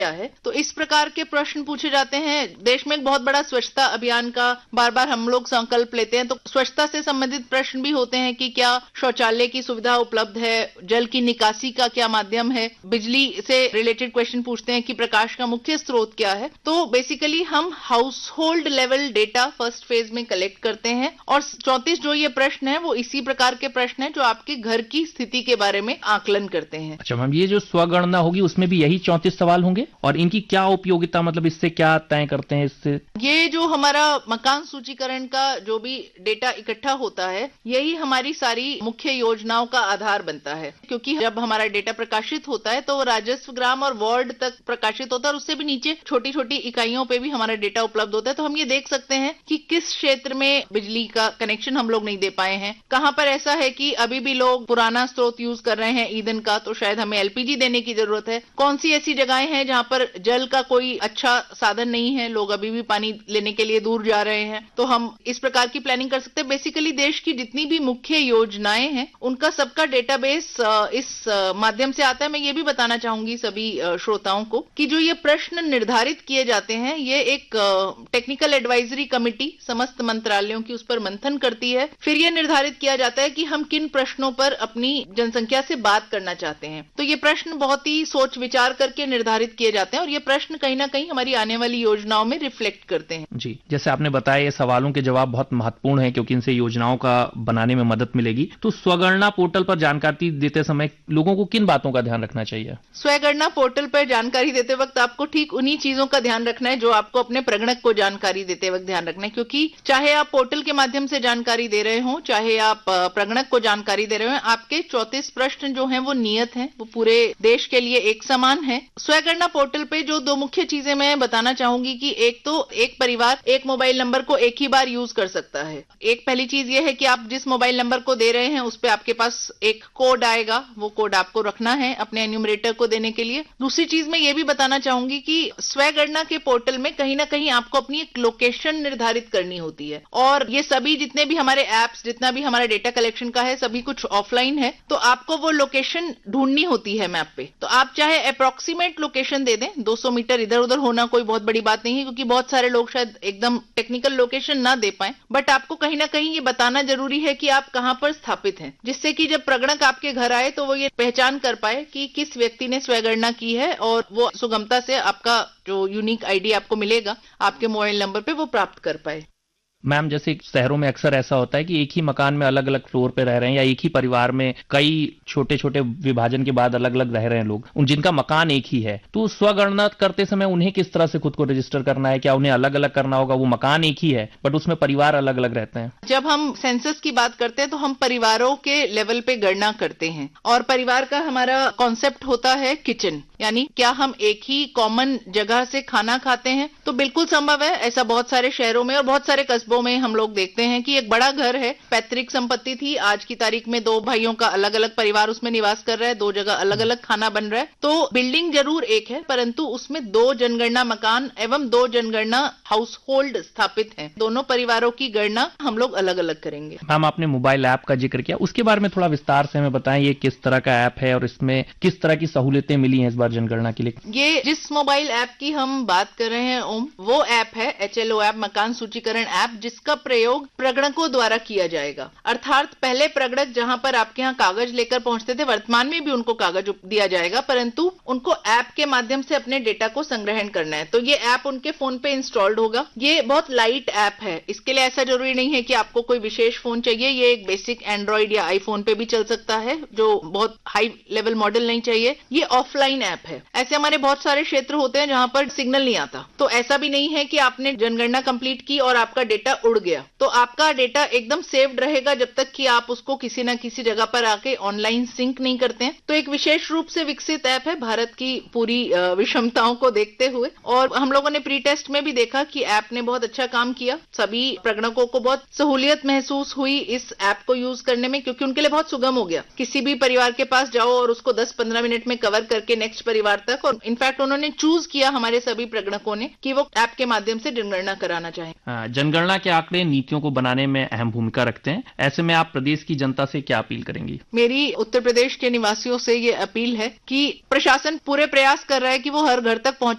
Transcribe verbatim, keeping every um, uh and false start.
क्या है। तो इस प्रकार के प्रश्न पूछे जाते हैं। देश में एक बहुत बड़ा स्वच्छता अभियान का बार बार हम लोग संकल्प लेते हैं, तो स्वच्छता से संबंधित प्रश्न भी होते हैं कि क्या शौचालय की सुविधा उपलब्ध है, जल की निकासी का क्या माध्यम है, बिजली से रिलेटेड क्वेश्चन पूछते हैं कि प्रकाश का मुख्य स्रोत क्या है। तो बेसिकली हम house hold level data first phase में कलेक्ट करते हैं और चौंतीस जो ये प्रश्न है वो इसी प्रकार के प्रश्न है जो आपके घर की स्थिति के बारे में आकलन करते हैं। अच्छा मैम, ये जो स्वगणना होगी उसमें भी यही चौंतीस सवाल होंगे और इनकी क्या उपयोगिता, मतलब इससे क्या तय करते हैं? इससे ये जो हमारा मकान सूचीकरण का जो भी डेटा इकट्ठा होता है यही हमारी सारी मुख्य योजनाओं का आधार बनता है, क्योंकि जब हमारा डेटा प्रकाशित होता है तो वो राजस्व, ग्राम और वार्ड तक प्रकाशित होता है और उससे भी नीचे छोटी छोटी इकाइयों पे भी हमारा डेटा उपलब्ध होता है। तो हम ये देख सकते हैं कि किस क्षेत्र में बिजली का कनेक्शन हम लोग नहीं दे पाए हैं, कहां पर ऐसा है कि अभी भी लोग पुराना स्रोत यूज कर रहे हैं ईंधन का, तो शायद हमें एलपीजी देने की जरूरत है। कौन सी ऐसी जगहें हैं जहां पर जल का कोई अच्छा साधन नहीं है, लोग अभी भी पानी लेने के लिए दूर जा रहे हैं, तो हम इस प्रकार की प्लानिंग कर सकते हैं। बेसिकली देश की जितनी भी मुख्य योजनाएं हैं उनका सबका डेटाबेस इस माध्यम से आता है। मैं ये भी बताना चाहूंगी सभी श्रोताओं को कि जो ये प्रश्न निर्धारित किए जाते हैं ये एक टेक्निकल एडवाइजरी कमेटी समस्त मंत्रालयों की उस पर मंथन करती है। फिर यह निर्धारित किया जाता है कि हम किन प्रश्नों पर अपनी जनसंख्या से बात करना चाहते हैं। तो ये प्रश्न बहुत ही सोच विचार करके निर्धारित किए जाते हैं और ये प्रश्न कहीं ना कहीं हमारी आने वाली योजनाओं में रिफ्लेक्ट करते हैं। जी, जैसे आपने बताया ये सवालों के जवाब बहुत महत्वपूर्ण है क्योंकि इनसे योजनाओं का बनाने में मदद मिलेगी। तो स्वगणना पोर्टल पर जानकारी देते समय लोगों को किन बातों का ध्यान रखना चाहिए? स्वगणना पोर्टल पर जानकारी देते वक्त आपको ठीक उन्हीं चीजों का ध्यान रखना है जो आपको अपने प्रगणक को जानकारी देते वक्त ध्यान रखना है, क्योंकि चाहे आप पोर्टल के माध्यम से जानकारी दे रहे हो, चाहे आप प्रगणक को जानकारी दे रहे हो, आपके चौंतीस प्रश्न जो हैं वो नियत हैं, वो पूरे देश के लिए एक समान है। स्वगणना पोर्टल पे जो दो मुख्य चीजें मैं बताना चाहूंगी कि एक तो एक परिवार एक मोबाइल नंबर को एक ही बार यूज कर सकता है। एक पहली चीज ये है कि आप जिस मोबाइल नंबर को दे रहे हैं उस पे आपके पास एक कोड आएगा, वो कोड आपको रखना है अपने एन्यूमरेटर को देने के लिए। दूसरी चीज मैं ये भी बताना चाहूंगी कि स्वगणना के पोर्टल में कहीं ना कहीं आपको अपनी एक लोकेशन निर्धारित करनी होती है और ये सभी जितने भी हमारे एप्स, जितना भी हमारा डेटा कलेक्शन का है, सभी कुछ ऑफलाइन है, तो आपको वो लोकेशन ढूंढनी होती है मैप पे। तो आप चाहे अप्रोक्सीमेट लोकेशन दे दें, दो सौ मीटर इधर उधर होना कोई बहुत बड़ी बात नहीं है, क्योंकि बहुत सारे लोग शायद एकदम टेक्निकल लोकेशन ना दे पाए, बट आपको कहीं ना कहीं ये बताना जरूरी है कि आप कहां पर स्थापित हैं, जिससे कि जब प्रगणक आपके घर आए तो वो ये पहचान कर पाए कि किस व्यक्ति ने स्वगणना की है और वो सुगमता से आपका जो यूनिक आईडी आपको मिलेगा आपके मोबाइल नंबर पे वो प्राप्त कर पाए। मैम, जैसे शहरों में अक्सर ऐसा होता है कि एक ही मकान में अलग अलग फ्लोर पे रह रहे हैं या एक ही परिवार में कई छोटे छोटे विभाजन के बाद अलग अलग रह रहे हैं लोग, उन जिनका मकान एक ही है, तो स्वगणना करते समय उन्हें किस तरह से खुद को रजिस्टर करना है? क्या उन्हें अलग अलग करना होगा? वो मकान एक ही है बट उसमें परिवार अलग अलग रहते हैं। जब हम सेंसस की बात करते हैं तो हम परिवारों के लेवल पे गणना करते हैं और परिवार का हमारा कॉन्सेप्ट होता है किचन, यानी क्या हम एक ही कॉमन जगह से खाना खाते हैं? तो बिल्कुल संभव है, ऐसा बहुत सारे शहरों में और बहुत सारे कस्बों में हम लोग देखते हैं कि एक बड़ा घर है, पैतृक संपत्ति थी, आज की तारीख में दो भाइयों का अलग अलग परिवार उसमें निवास कर रहा है, दो जगह अलग अलग खाना बन रहा है। तो बिल्डिंग जरूर एक है परंतु उसमें दो जनगणना मकान एवं दो जनगणना हाउस होल्ड स्थापित है। दोनों परिवारों की गणना हम लोग अलग अलग करेंगे। मैम, आपने मोबाइल ऐप का जिक्र किया, उसके बारे में थोड़ा विस्तार से हमें बताएं, ये किस तरह का ऐप है और इसमें किस तरह की सहूलियतें मिली हैं इस बार जनगणना के लिए? ये जिस मोबाइल ऐप की हम बात कर रहे हैं ओम, वो ऐप है एचएलओ ऐप, मकान सूचीकरण ऐप, जिसका प्रयोग प्रगणकों द्वारा किया जाएगा। अर्थात पहले प्रगणक जहां पर आपके यहाँ कागज लेकर पहुंचते थे, वर्तमान में भी उनको कागज दिया जाएगा परंतु उनको ऐप के माध्यम से अपने डेटा को संग्रहण करना है। तो ये ऐप उनके फोन पे इंस्टॉल्ड होगा। ये बहुत लाइट ऐप है, इसके लिए ऐसा जरूरी नहीं है कि आपको कोई विशेष फोन चाहिए, ये एक बेसिक एंड्रॉइड या आईफोन पे भी चल सकता है, जो बहुत हाई लेवल मॉडल नहीं चाहिए। ये ऑफलाइन ऐप है। ऐसे हमारे बहुत सारे क्षेत्र होते हैं जहां पर सिग्नल नहीं आता, तो ऐसा भी नहीं है कि आपने जनगणना कंप्लीट की और आपका डेटा उड़ गया, तो आपका डेटा एकदम सेव्ड रहेगा जब तक कि आप उसको किसी न किसी जगह पर आके ऑनलाइन सिंक नहीं करते हैं। तो एक विशेष रूप से विकसित ऐप है भारत की पूरी विषमताओं को देखते हुए, और हम लोगों ने प्री टेस्ट में भी देखा कि ऐप ने बहुत अच्छा काम किया। सभी प्रगणकों को बहुत सहूलियत महसूस हुई इस ऐप को यूज करने में, क्योंकि उनके लिए बहुत सुगम हो गया। किसी भी परिवार के पास जाओ और उसको दस पंद्रह मिनट में कवर करके नेक्स्ट परिवार तक, और इनफैक्ट उन्होंने चूज किया हमारे सभी प्रगणकों ने कि वो ऐप के माध्यम से जनगणना कराना चाहें। जनगणना के आंकड़े नीतियों को बनाने में अहम भूमिका रखते हैं, ऐसे में आप प्रदेश की जनता से क्या अपील करेंगी? मेरी उत्तर प्रदेश के निवासियों से ये अपील है कि प्रशासन पूरे प्रयास कर रहा है कि वो हर घर तक पहुंच